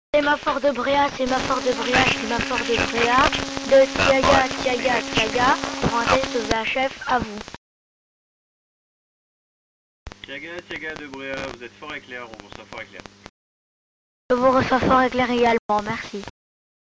C'est ma fort de Bréa, c'est ma fort de Bréa, c'est ma fort de Bréa. De Tiaga, Tiaga, Tiaga. Parenthèse VHF, à vous. Tiaga, Tiaga de Bréa, vous êtes fort éclair, on vous reçoit fort éclair. Je vous reçois fort éclair également, merci.